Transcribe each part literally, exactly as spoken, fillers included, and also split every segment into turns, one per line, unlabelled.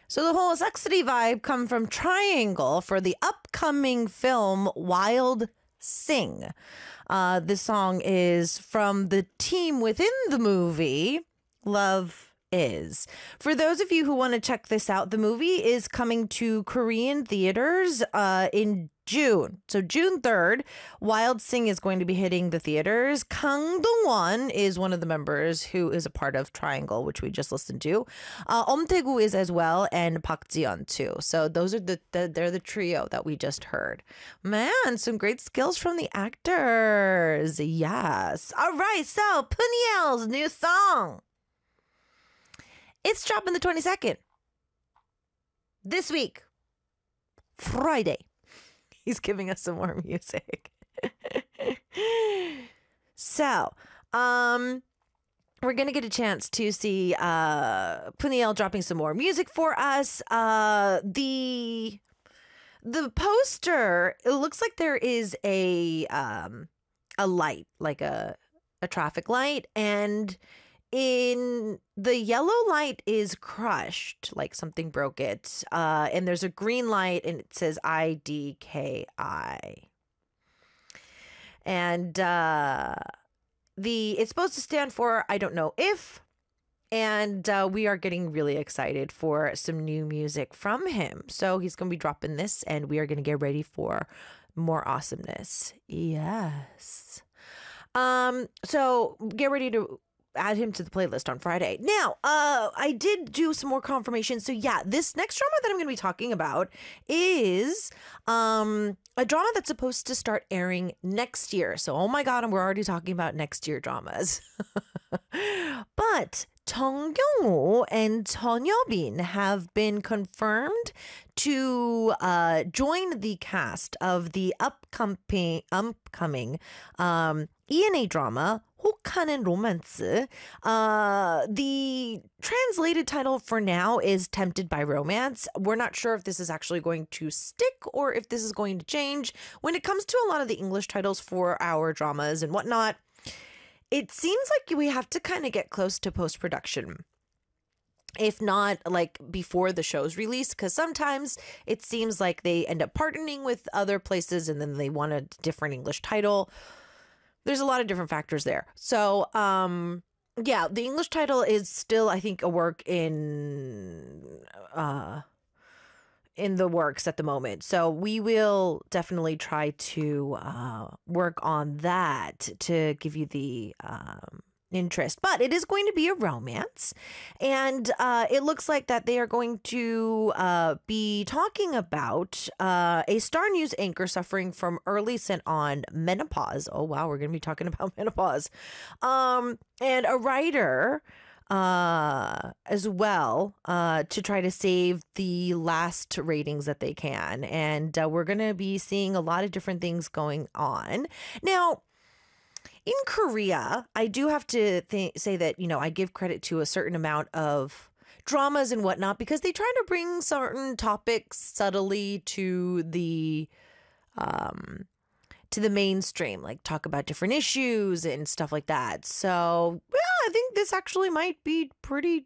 So the whole sexy vibe come from Triangle for the upcoming film Wild Sing. Uh, this song is from the team within the movie Love Is. For those of you who want to check this out, the movie is coming to Korean theaters uh, in June. So June third, Wild Sing is going to be hitting the theaters. Kang Dong-won is one of the members who is a part of Triangle, which we just listened to. Uh, Om Tae-gu is as well, and Park Ji-yeon too. So those are the, the they're the trio that we just heard. Man, some great skills from the actors. Yes. All right. So Puniel's new song. It's dropping the twenty-second. This week. Friday. He's giving us some more music. So, um, we're going to get a chance to see uh, Puniel dropping some more music for us. Uh, the the poster, it looks like there is a um, a light, like a a traffic light, and in the yellow light is crushed, like something broke it. Uh, and there's a green light and it says I D K I. And uh, the it's supposed to stand for I don't know if. And uh, we are getting really excited for some new music from him. So he's going to be dropping this and we are going to get ready for more awesomeness. Yes. Um. So get ready to add him to the playlist on Friday. Now, uh, I did do some more confirmation. So yeah, this next drama that I'm going to be talking about is um, a drama that's supposed to start airing next year. So, oh my God, we're already talking about next year dramas. But Jung Kyung-woo and Chun Yeobin have been confirmed to uh, join the cast of the upcoming upcoming um, E N A drama 혹하는 로만스. Uh, the translated title for now is Tempted by Romance. We're not sure if this is actually going to stick or if this is going to change. When it comes to a lot of the English titles for our dramas and whatnot, it seems like we have to kind of get close to post-production. If not like before the show's release, because sometimes it seems like they end up partnering with other places and then they want a different English title. There's a lot of different factors there. So, um, yeah, the English title is still, I think, a work in uh, in the works at the moment. So we will definitely try to uh, work on that to give you the um, interest. But it is going to be a romance. And uh, it looks like that they are going to uh, be talking about uh, a Star News anchor suffering from early sent on menopause. Oh, wow. We're going to be talking about menopause. Um, and a writer uh, as well uh, to try to save the last ratings that they can. And uh, we're going to be seeing a lot of different things going on. Now, in Korea, I do have to th- say that, you know, I give credit to a certain amount of dramas and whatnot because they try to bring certain topics subtly to the um, to the mainstream, like talk about different issues and stuff like that. So, yeah, I think this actually might be pretty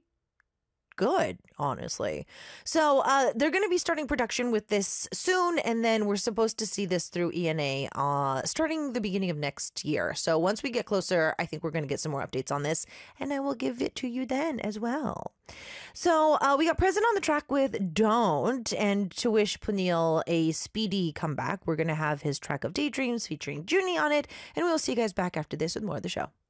good, honestly. So uh, they're going to be starting production with this soon, and then we're supposed to see this through E N A uh, starting the beginning of next year. So once we get closer, I think we're going to get some more updates on this, and I will give it to you then as well. So uh, we got Present on the track with Don't, and to wish Puniel a speedy comeback, we're going to have his track of Daydreams featuring Junie on it, and we'll see you guys back after this with more of the show.